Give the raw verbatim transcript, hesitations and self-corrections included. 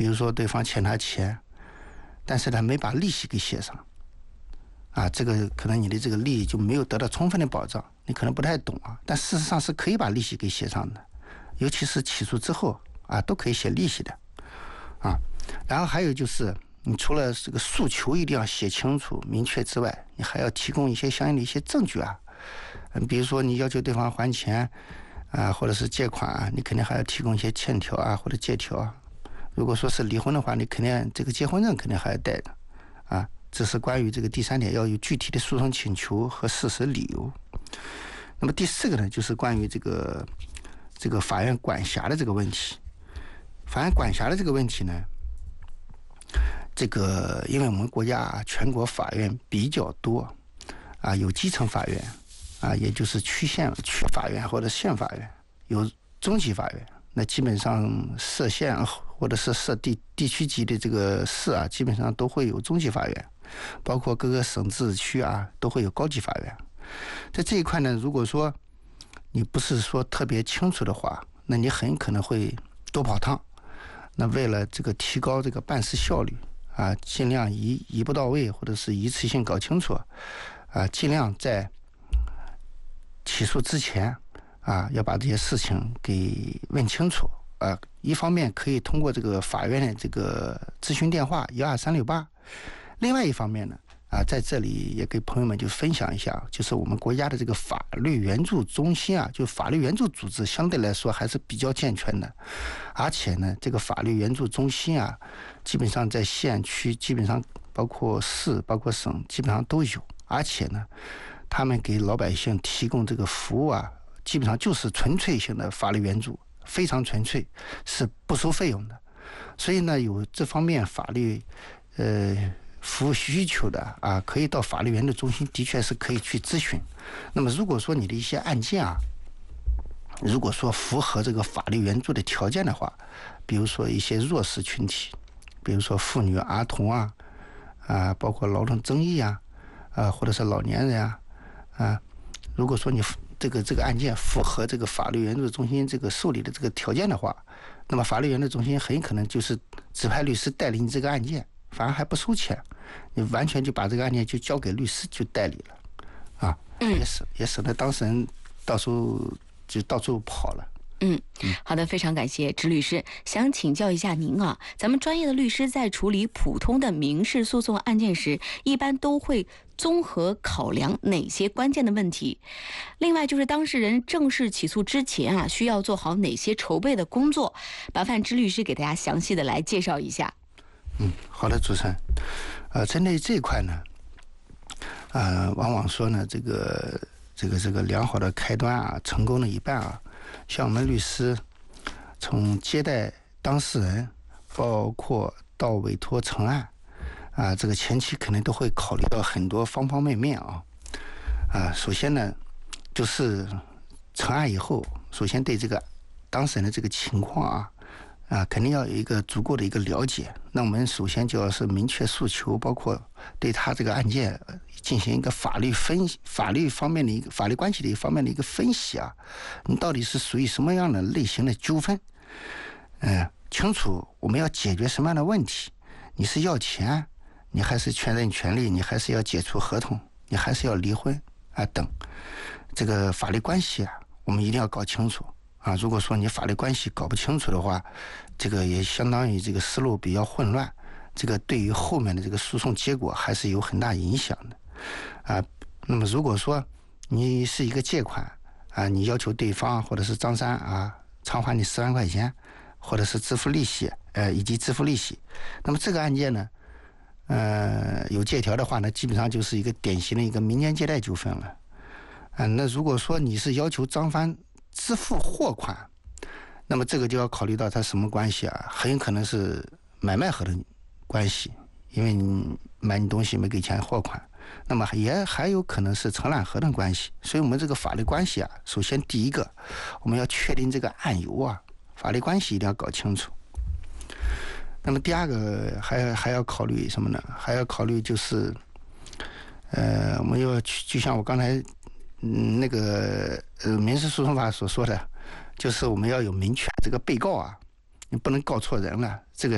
比如说对方欠他钱，但是他没把利息给写上，啊，这个可能你的这个利益就没有得到充分的保障，你可能不太懂啊，但事实上是可以把利息给写上的，尤其是起诉之后啊，都可以写利息的，啊，然后还有就是你除了这个诉求一定要写清楚明确之外，你还要提供一些相应的一些证据啊，嗯，比如说你要求对方还钱啊，或者是借款啊，你肯定还要提供一些欠条啊或者借条啊。如果说是离婚的话，你肯定这个结婚证肯定还要带的，啊，这是关于这个第三点，要有具体的诉讼请求和事实理由。那么第四个呢，就是关于这个这个法院管辖的这个问题。法院管辖的这个问题呢，这个因为我们国家啊，全国法院比较多啊，有基层法院啊，也就是区县区法院或者县法院，有中级法院。那基本上设县或者是设地地区级的这个市啊，基本上都会有中级法院，包括各个省自治区啊，都会有高级法院。在这一块呢，如果说你不是说特别清楚的话，那你很可能会多跑趟。那为了这个提高这个办事效率啊，尽量一一步到位，或者是一次性搞清楚啊，尽量在起诉之前啊，要把这些事情给问清楚啊。一方面可以通过这个法院的这个咨询电话一二三六八，另外一方面呢，啊，在这里也给朋友们就分享一下，就是我们国家的这个法律援助中心啊，就法律援助组织相对来说还是比较健全的，而且呢，这个法律援助中心啊，基本上在县区，基本上包括市、包括省，基本上都有，而且呢，他们给老百姓提供这个服务啊，基本上就是纯粹性的法律援助，非常纯粹，是不收费用的。所以呢，有这方面法律呃服务需求的啊，可以到法律援助中心，的确是可以去咨询。那么如果说你的一些案件啊，如果说符合这个法律援助的条件的话，比如说一些弱势群体，比如说妇女、儿童啊，啊，包括劳动争议啊，啊，或者是老年人啊，啊，如果说你这个这个案件符合这个法律援助中心这个受理的这个条件的话，那么法律援助中心很可能就是指派律师代理你这个案件，反而还不收钱，你完全就把这个案件就交给律师就代理了，啊，也省也省得当事人到时候就到处跑了。 嗯，好的，非常感谢支律师。想请教一下您啊，咱们专业的律师在处理普通的民事诉讼案件时，一般都会综合考量哪些关键的问题？另外就是当事人正式起诉之前啊，需要做好哪些筹备的工作？麻烦支律师给大家详细的来介绍一下。 嗯，好的，主持人。呃，针对这一块呢，呃，往往说呢，这个这个这个良好的开端啊，成功的一半啊。像我们律师从接待当事人，包括到委托成案啊，这个前期肯定都会考虑到很多方方面面啊。啊，首先呢，就是成案以后，首先对这个当事人的这个情况啊，啊，肯定要有一个足够的一个了解。那我们首先就要是明确诉求，包括对他这个案件进行一个法律分析、法律方面的一个法律关系的一方面的一个分析啊。你到底是属于什么样的类型的纠纷？嗯、呃，清楚我们要解决什么样的问题？你是要钱，你还是确认权利？你还是要解除合同？你还是要离婚啊？等这个法律关系啊，我们一定要搞清楚。啊，如果说你法律关系搞不清楚的话，这个也相当于这个思路比较混乱，这个对于后面的这个诉讼结果还是有很大影响的。啊，那么如果说你是一个借款啊，你要求对方或者是张三啊偿还你十万块钱，或者是支付利息，呃，以及支付利息，那么这个案件呢，呃，有借条的话呢，基本上就是一个典型的一个民间借贷纠纷了。啊，那如果说你是要求张三支付货款，那么这个就要考虑到它什么关系啊？很有可能是买卖合同关系，因为你买你东西没给钱货款，那么也还有可能是承揽合同关系。所以我们这个法律关系啊，首先第一个我们要确定这个案由啊，法律关系一定要搞清楚。那么第二个还还要考虑什么呢？还要考虑就是，呃，我们要就像我刚才嗯那个呃民事诉讼法所说的，就是我们要有明确这个被告啊，你不能告错人了，这个